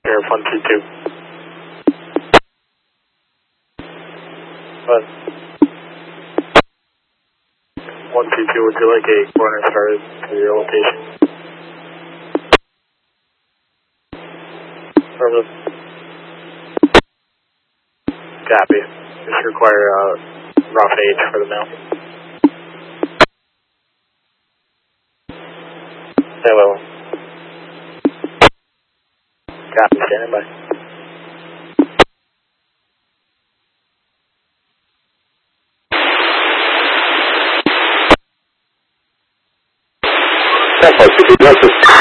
Air 122. 122, would you like a corner started to your location? Affirmative. Copy. Just require rough age for the mail. Hello. Copy, standing by. That's